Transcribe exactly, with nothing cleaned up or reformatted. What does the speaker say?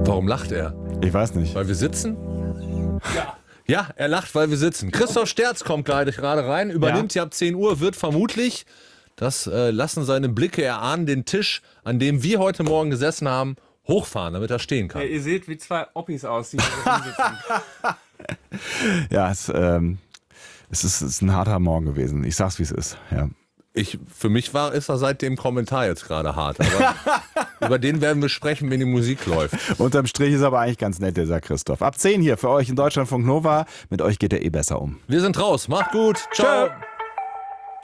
Warum lacht er? Ich weiß nicht. Weil wir sitzen? Ja. Ja, er lacht, weil wir sitzen. Christoph Sterz kommt gleich gerade rein, übernimmt ja ab zehn Uhr, wird vermutlich, das äh, lassen seine Blicke erahnen, den Tisch, an dem wir heute Morgen gesessen haben, hochfahren, damit er stehen kann. Ja, ihr seht, wie zwei Oppis aussehen. Die da sitzen. Ja, es, ähm, es, ist, es ist ein harter Morgen gewesen. Ich sag's, wie es ist. Ja. Ich, für mich war, ist er seit dem Kommentar jetzt gerade hart. Aber über den werden wir sprechen, wenn die Musik läuft. Unterm Strich ist aber eigentlich ganz nett, dieser Christoph. Ab zehn hier für euch in Deutschlandfunk Nova. Mit euch geht er eh besser um. Wir sind raus. Macht gut. Ciao. Tschö.